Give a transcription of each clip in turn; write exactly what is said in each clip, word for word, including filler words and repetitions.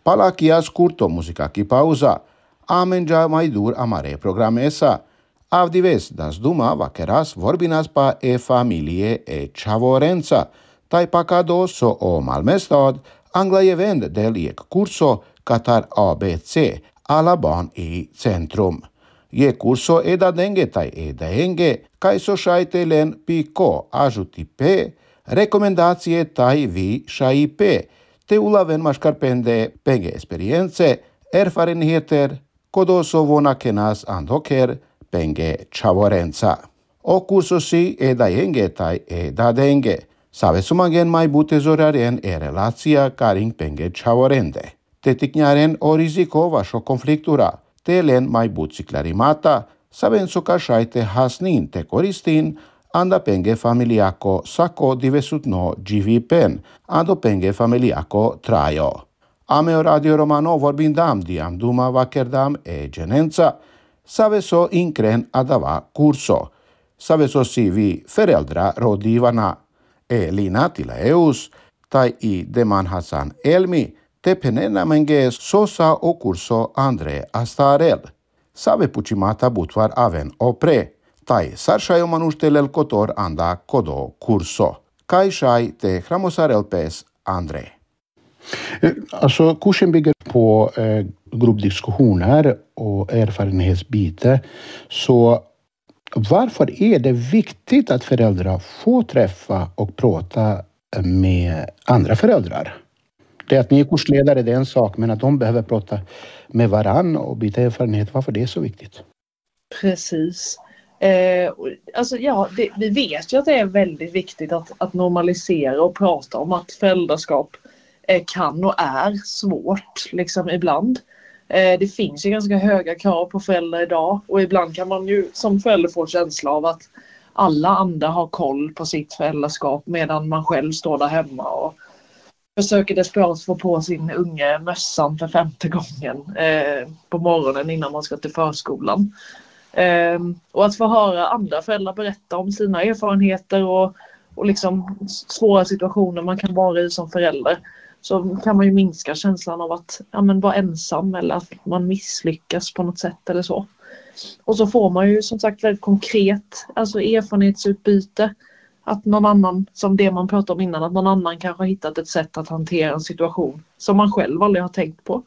Palakias curto musicaki pauza, amenja mai dur amare programesa. Avdives das duma vakeras vorbinas pa e familie e chavorenza. Tai pacado so o malmestad, anglaie vend del iec curso Qatar A B C, alla ban i centrum. Je curso e da denge tai e da enge, kai so shaite len pico ajuti pe, rekomendacie tai vi shai pe, te ulaven mascarpende penge esperienze, erfarenheter, kodoso vona kenas andoker, penge chavorenza. O curso si e da enge tai e da denge. Save sumagen mai bute zoraren e relația caring penge chavorende. Te ticniaren o rizico vașo conflictura. Te len mai buți clarimata, saben so cașaite hasnin te coristin, anda penge familiaco saco divesut no G V pen, ando penge familiaco traio. Ameo Radio Romano vorbindam diam duma vakerdam e genența, save so incren adava curso. Save so si vi fereldra rodivana. E linatila eus, tai i deman Hasan Elmi, te penena menge sosa o curso Andre Astarel. Save pucimata butvar aven opre, tai sarșai manuștelel cotor anda kodo curso. Kai shai te hramosarel pes Andre. Alltså kursen bygger på eh, gruppdiskussioner och erfarenhetsbyte. Så varför är det viktigt att föräldrar får träffa och prata med andra föräldrar? Det att ni är kursledare, det är en sak, men att de behöver prata med varann och byta erfarenhet, varför det är så viktigt? Precis. Eh, alltså ja, det, vi vet ju att det är väldigt viktigt att, att normalisera och prata om att föräldraskap eh, kan och är svårt liksom ibland. Eh, det finns ju ganska höga krav på föräldrar idag och ibland kan man ju som förälder få känsla av att alla andra har koll på sitt föräldraskap medan man själv står där hemma och försöker desperat få på sin unge mössan för femte gången eh, på morgonen innan man ska till förskolan. Eh, och att få höra andra föräldrar berätta om sina erfarenheter och, och liksom svåra situationer man kan vara i som förälder, så kan man ju minska känslan av att ja, men vara ensam eller att man misslyckas på något sätt eller så. Och så får man ju som sagt väldigt konkret alltså erfarenhetsutbyte. Att någon annan, som det man pratade om innan, att någon annan kanske har hittat ett sätt att hantera en situation som man själv aldrig har tänkt på.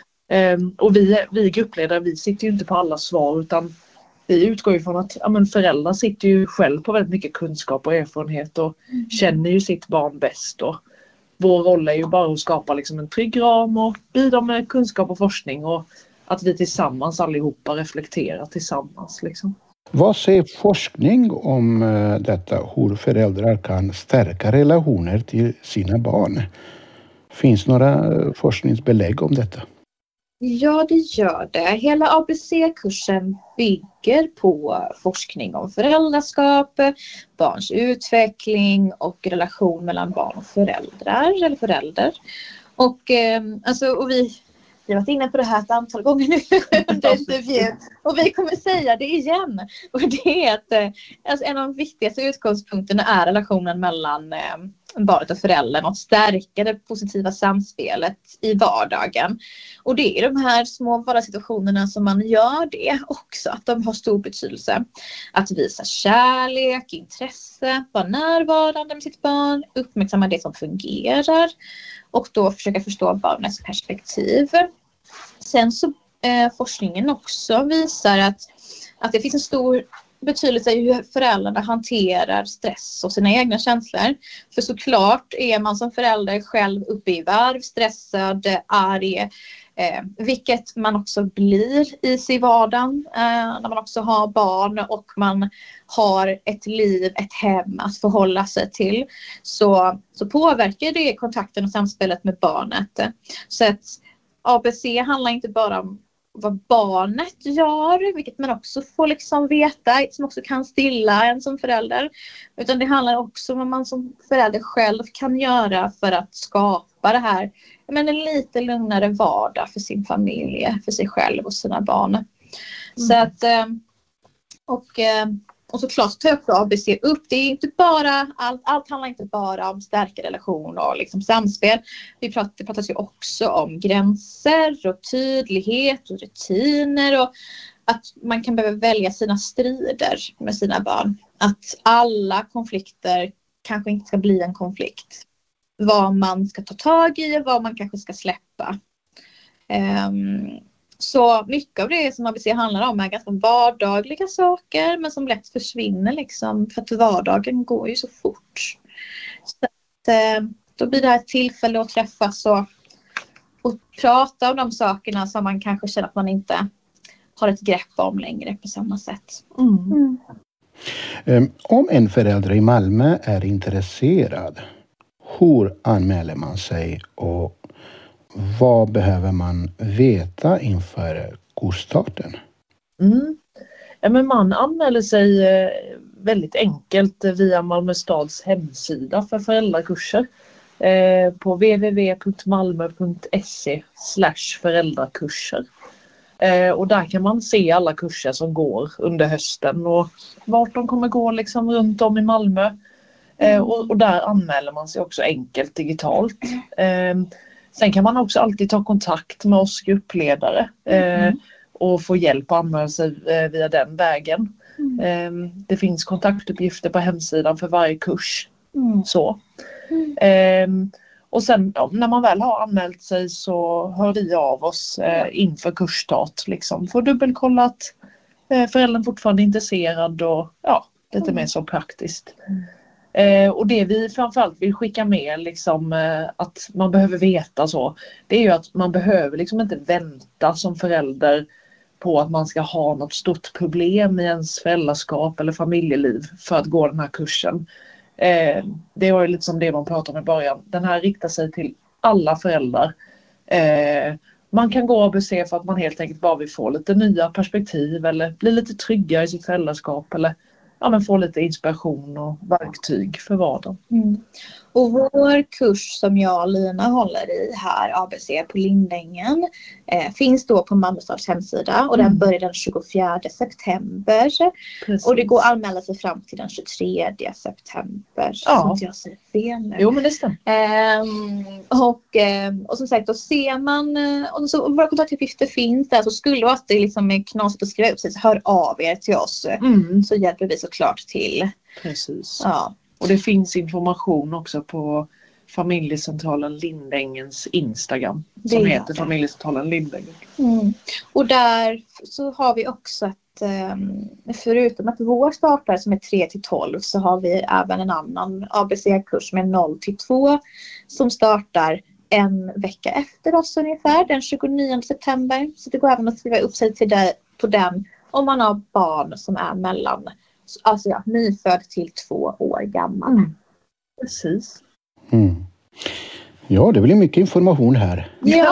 Um, och vi, vi gruppledare, vi sitter ju inte på alla svar, utan vi utgår ju från att ja, men föräldrar sitter ju själv på väldigt mycket kunskap och erfarenhet och mm. känner ju sitt barn bäst. Och vår roll är ju bara att skapa liksom en trygg ram och bidra med kunskap och forskning, och att vi tillsammans allihopa reflekterar tillsammans liksom. Vad säger forskning om detta, hur föräldrar kan stärka relationer till sina barn? Finns några forskningsbelägg om detta? Ja, det gör det. Hela A B C-kursen bygger på forskning om föräldraskap, barns utveckling och relation mellan barn och föräldrar eller förälder. Och, eh, alltså, och vi... Vi har varit inne på det här ett antal gånger nu under intervjun. Och vi kommer säga det igen. Och det är att alltså, en av de viktigaste utgångspunkterna är relationen mellan eh, barnet och föräldern. Och stärka det positiva samspelet i vardagen. Och det är de här små vardagssituationerna som man gör det också. Att de har stor betydelse. Att visa kärlek, intresse, vara närvarande med sitt barn. Uppmärksamma det som fungerar. Och då försöka förstå barnets perspektiv. Sen så eh, forskningen också visar att, att det finns en stor betydelse i hur föräldrarna hanterar stress och sina egna känslor. För såklart är man som förälder själv uppe i varv, stressad, arg. Eh, vilket man också blir i sin vardag eh, när man också har barn och man har ett liv, ett hem att förhålla sig till, så, så påverkar det kontakten och samspelet med barnet. Så att A B C handlar inte bara om vad barnet gör, vilket man också får liksom veta, som också kan stilla en som förälder, utan det handlar också om vad man som förälder själv kan göra för att skapa det här, men en lite lugnare vardag för sin familj, för sig själv och sina barn. Mm. Så att, och och såklart tar jag också A B C upp. Det är inte bara, allt, allt handlar inte bara om stärka relation och liksom samspel. Vi pratar, det pratas ju också om gränser och tydlighet och rutiner och att man kan behöva välja sina strider med sina barn. Att alla konflikter kanske inte ska bli en konflikt. Vad man ska ta tag i och vad man kanske ska släppa. Um, så mycket av det som A B C handlar om är ganska vardagliga saker men som lätt försvinner liksom för att vardagen går ju så fort. Så att, uh, då blir det här ett tillfälle att träffas och, och prata om de sakerna som man kanske känner att man inte har ett grepp om längre på samma sätt. Mm. Mm. Um, om en förälder i Malmö är intresserad, hur anmäler man sig och vad behöver man veta inför kursstarten? Mm. Ja, men man anmäler sig eh, väldigt enkelt via Malmö stads hemsida för föräldrakurser eh, på w w w punkt malmö punkt se slash föräldrakurser. Eh, och där kan man se alla kurser som går under hösten och vart de kommer gå liksom runt om i Malmö. Eh, och, och där anmäler man sig också enkelt digitalt. Eh, sen kan man också alltid ta kontakt med oss gruppledare eh, mm. och få hjälp att anmäla sig eh, via den vägen. Mm. Eh, det finns kontaktuppgifter på hemsidan för varje kurs. Mm. Så. Mm. Eh, och sen ja, när man väl har anmält sig så hör vi av oss eh, inför kursstart. Liksom, för dubbelkolla att eh, föräldern fortfarande är intresserad och ja, lite mm. mer så praktiskt. Mm. Eh, och det vi framförallt vill skicka med liksom, eh, att man behöver veta så, det är ju att man behöver liksom inte vänta som förälder på att man ska ha något stort problem i ens föräldraskap eller familjeliv för att gå den här kursen. Eh, det var ju lite som det man pratade om i början. Den här riktar sig till alla föräldrar. Eh, man kan gå A B C för att man helt enkelt bara vill få lite nya perspektiv eller bli lite tryggare i sitt föräldraskap eller ja, men få lite inspiration och verktyg för vardagen. Mm. Och vår kurs som jag och Lina håller i här, A B C på Lindängen, eh, finns då på Malmö stads hemsida och mm. den börjar den tjugofjärde september. Precis. Och det går att anmäla sig fram till den tjugotredje september. Ja. Så att jag säger fel nu. Jo, men det stämmer. Ehm, och, ehm, och som sagt, då ser man, och så, våra kontaktuppgifter finns där, så skulle det vara att det liksom är knasigt att skriva upp sig så hör av er till oss. Mm. Så hjälper vi såklart till. Precis. Ja. Och det finns information också på familjecentralen Lindängens Instagram. Det som heter det. Familjecentralen Lindängen. Mm. Och där så har vi också att förutom att vår startar som är tre till tolv så har vi även en annan A B C-kurs med noll till två som startar en vecka efter oss ungefär, den tjugonionde september. Så det går även att skriva upp sig till det, på den om man har barn som är mellan alltså ja, nyfödd till två år gammal. Mm. Precis. Mm. Ja, det blir mycket information här. Ja.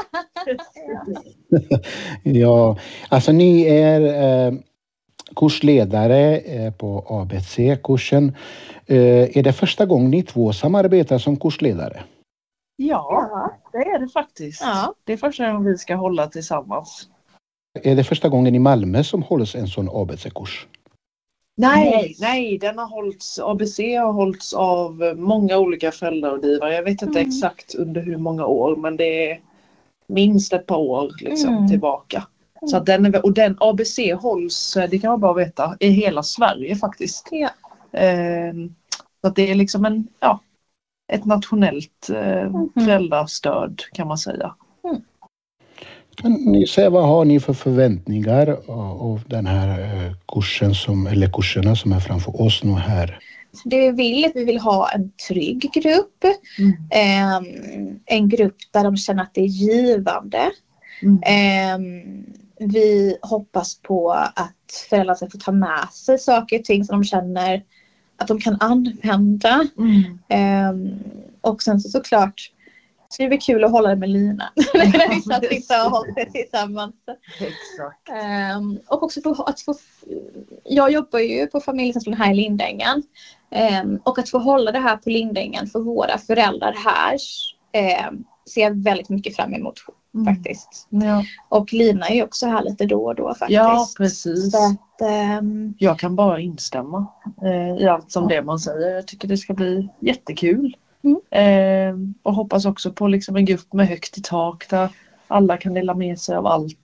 Ja, alltså ni är eh, kursledare eh, på A B C-kursen. Eh, är det första gången ni två samarbetar som kursledare? Ja, det är det faktiskt. Ja. Det är första gången vi ska hålla tillsammans. Är det första gången i Malmö som hålls en sån A B C-kurs? Nej, nej, den har hållits, A B C har hållits av många olika föräldrarådgivare. Jag vet inte mm. exakt under hur många år, men det är minst ett par år liksom, mm. tillbaka. Mm. Så att den är, och den A B C hålls, det kan man bara veta, i hela Sverige faktiskt. Ja. Eh, så att det är liksom en, ja, ett nationellt eh, mm. föräldrastöd kan man säga. Mm. Kan ni säga vad har ni för förväntningar av den här kursen som, eller kurserna som är framför oss nu här? Det vi vill är att vi vill ha en trygg grupp. Mm. Eh, en grupp där de känner att det är givande. Mm. Eh, vi hoppas på att föräldrar ska få ta med sig saker och ting som de känner att de kan använda. Mm. Eh, och sen så såklart så det blir kul att hålla det med Lina. När vi satt sitta och hålla det tillsammans. Exakt. Um, och också för att få... Jag jobbar ju på familjecentralen här i Lindängen. Um, och att få hålla det här på Lindängen för våra föräldrar här um, ser jag väldigt mycket fram emot mm. faktiskt. Ja. Och Lina är ju också här lite då och då faktiskt. Ja, precis. Så att Um... Jag kan bara instämma eh, i allt som det man säger. Jag tycker det ska bli jättekul. Mm. Eh, och hoppas också på liksom en grupp med högt i tak där alla kan dela med sig av allt.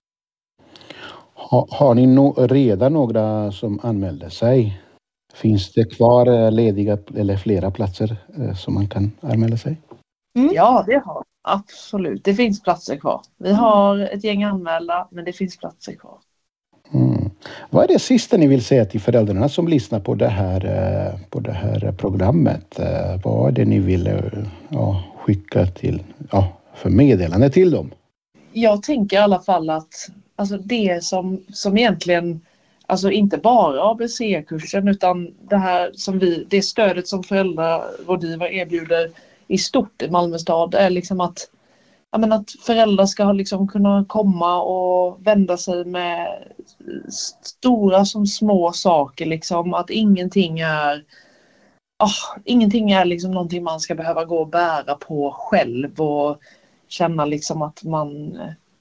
Ha, har ni no, redan några som anmälde sig? Finns det kvar lediga eller flera platser eh, som man kan anmäla sig? Mm. Ja, det har absolut. Det finns platser kvar. Vi har ett gäng anmälda, men det finns platser kvar. Mm. Vad är det sista ni vill säga till föräldrarna som lyssnar på det här, på det här programmet? Vad är det ni vill ja, skicka till, ja, för meddelande till dem? Jag tänker i alla fall att alltså det som, som egentligen, alltså inte bara A B C-kursen utan det här som vi, det stödet som föräldrarådgivare erbjuder i stort i Malmö stad är liksom att, jag menar, att föräldrar ska liksom kunna komma och vända sig med stora som små saker liksom, att ingenting är oh, ingenting är liksom någonting man ska behöva gå och bära på själv och känna liksom att man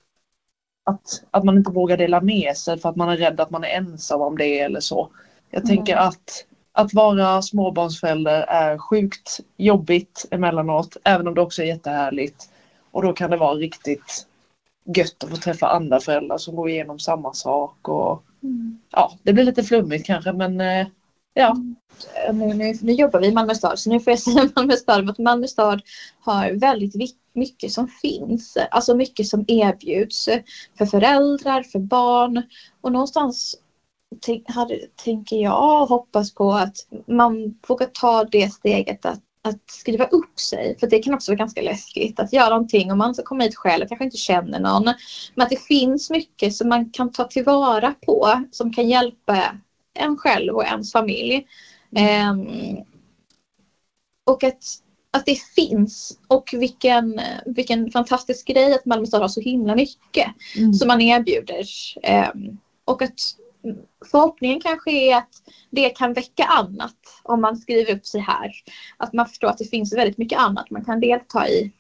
att, att man inte vågar dela med sig för att man är rädd att man är ensam om det eller så. Jag mm. tänker att Att vara småbarnsförälder är sjukt jobbigt emellanåt, även om det också är jättehärligt. Och då kan det vara riktigt gött att få träffa andra föräldrar som går igenom samma sak. Och, mm. ja, det blir lite flummigt kanske, men eh, ja. Nu, nu, nu jobbar vi i Malmö stad, så nu får jag säga Malmö stad. Att Malmö stad har väldigt mycket som finns. Alltså mycket som erbjuds för föräldrar, för barn. Och någonstans Tänk, hade, tänker jag hoppas på att man vågar ta det steget att, att skriva upp sig. För det kan också vara ganska läskigt att göra någonting om man ska komma hit själv och kanske inte känner någon. Men att det finns mycket som man kan ta tillvara på som kan hjälpa en själv och ens familj. Mm. Um, och att, att det finns och vilken, vilken fantastisk grej att Malmö stad har så himla mycket mm. som man erbjuder. Um, och att förhoppningen kanske är att det kan väcka annat om man skriver upp sig här. Att man förstår att det finns väldigt mycket annat man kan delta i.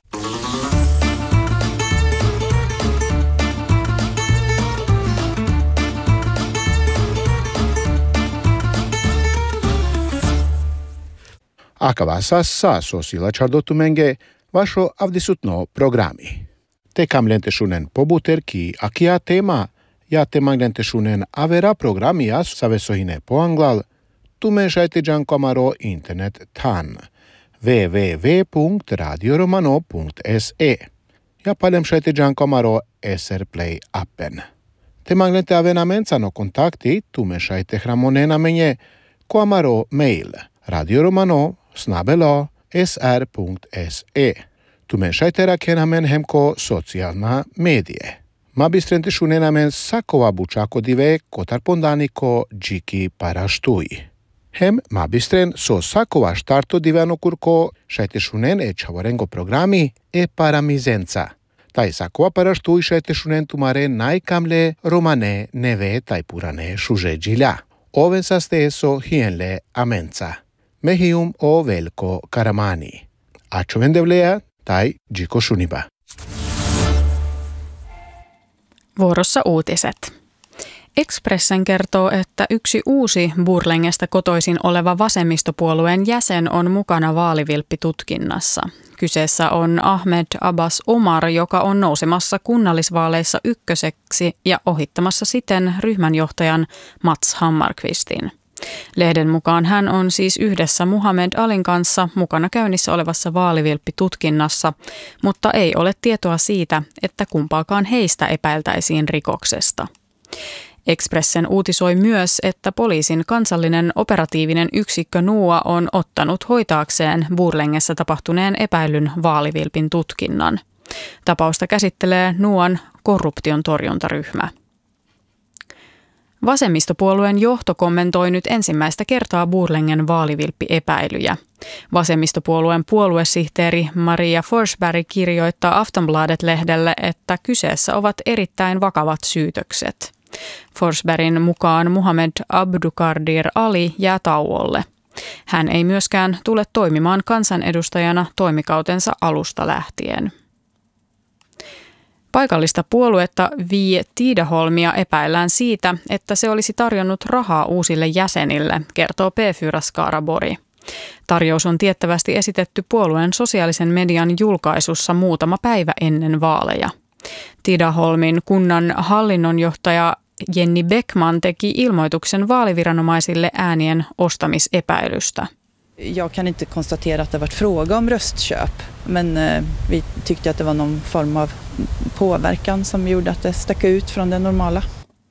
Akavasassa sosila chardotumenge vašo avdisutno programi. Te kamlenteșunen pobuterki akia tema ja te magnenteshunen avera programia savesohine po anglal, tu menšajte Giancoamaro internet tan w w w punkt radio romano punkt s e ja palem šajte Giancoamaro S R Play appen. Te magnente avenamenza no kontakti tu menšajte hramonena menje coamaro mail radio romano snabelo s r punkt s e. Tu menšajte rakenamen hemko socijalna medije. Mabistrente šunenamen sakova bučako dive kotarpondaniko džiki paraštui. Hem mabistren so sakova štarto divano kurko šajte šunen e čavorengo programi e paramizenca. Taj sakova paraštui šajte šunen tumare najkamle romane neve taj purane šuže džilja. Oven saste so hienle amenca. Mehium o velko karamani. Ačovendevlea tai džiko šuniba. Vuorossa uutiset. Expressen kertoo, että yksi uusi Borlängestä kotoisin oleva vasemmistopuolueen jäsen on mukana vaalivilppitutkinnassa. Kyseessä on Ahmed Abbas Omar, joka on nousemassa kunnallisvaaleissa ykköseksi ja ohittamassa siten ryhmänjohtajan Mats Hammarkvistin. Lehden mukaan hän on siis yhdessä Muhammed Alin kanssa mukana käynnissä olevassa vaalivilppitutkinnassa, mutta ei ole tietoa siitä, että kumpaakaan heistä epäiltäisiin rikoksesta. Expressen uutisoi myös, että poliisin kansallinen operatiivinen yksikkö N U A on ottanut hoitaakseen Borlängessä tapahtuneen epäilyn vaalivilpin tutkinnan. Tapausta käsittelee N U A:n korruption torjuntaryhmä. Vasemmistopuolueen johto kommentoi nyt ensimmäistä kertaa Borlängen vaalivilppiepäilyjä. Vasemmistopuolueen puoluesihteeri Maria Forsberg kirjoittaa Aftonbladet-lehdelle, että kyseessä ovat erittäin vakavat syytökset. Forsbergin mukaan Muhammed Abdukadir Ali jää tauolle. Hän ei myöskään tule toimimaan kansanedustajana toimikautensa alusta lähtien. Paikallista puoluetta Vi Tidaholmia epäillään siitä, että se olisi tarjonnut rahaa uusille jäsenille, kertoo P fyra Skaraborg. Tarjous on tiettävästi esitetty puolueen sosiaalisen median julkaisussa muutama päivä ennen vaaleja. Tidaholmin kunnan hallinnonjohtaja Jenny Bäckman teki ilmoituksen vaaliviranomaisille äänien ostamisepäilystä. Jag kan inte konstatera att det varit fråga om röstköp, men vi tyckte att det var någon form av påverkan som gjorde att det stack ut från det normala.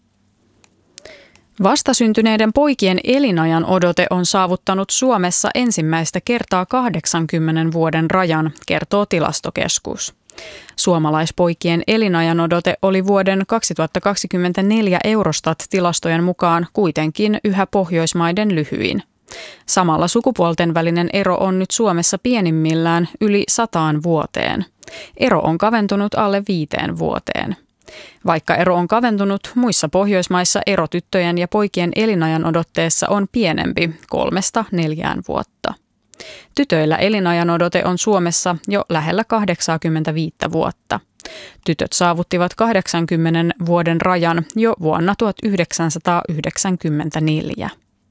Vastasyntyneiden poikien elinajan odote on saavuttanut Suomessa ensimmäistä kertaa kahdeksankymmenen vuoden rajan, kertoo Tilastokeskus. Suomalaispoikien elinajan odote oli vuoden kaksituhattakaksikymmentäneljä Eurostat-tilastojen mukaan kuitenkin yhä Pohjoismaiden lyhyin. Samalla sukupuolten välinen ero on nyt Suomessa pienimmillään yli sataan vuoteen. Ero on kaventunut alle viiteen vuoteen. Vaikka ero on kaventunut, muissa Pohjoismaissa ero tyttöjen ja poikien elinajan odotteessa on pienempi, kolmesta neljään vuotta. Tytöillä elinajan odote on Suomessa jo lähellä kahdeksankymmentäviisi vuotta. Tytöt saavuttivat kahdeksankymmenen vuoden rajan jo vuonna tuhatyhdeksänsataayhdeksänkymmentäneljä.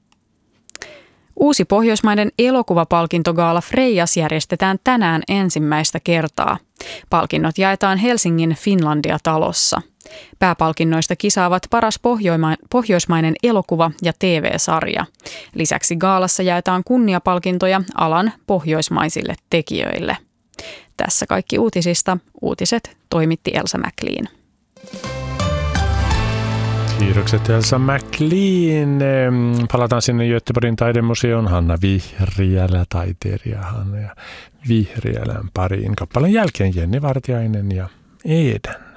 Uusi pohjoismainen elokuvapalkintogaala Freijas järjestetään tänään ensimmäistä kertaa. Palkinnot jaetaan Helsingin Finlandia-talossa. Pääpalkinnoista kisaavat paras pohjoismainen elokuva ja T V-sarja. Lisäksi gaalassa jaetaan kunniapalkintoja alan pohjoismaisille tekijöille. Tässä kaikki uutisista. Uutiset toimitti Elsa McLean. Kiitokset Elsa McLean. Palataan sinne Göteborgin taidemuseon Hanna Vihriälä, taiteilija Hanna Vihriälän pariin. Kappaleen jälkeen Jenni Vartiainen ja Eden.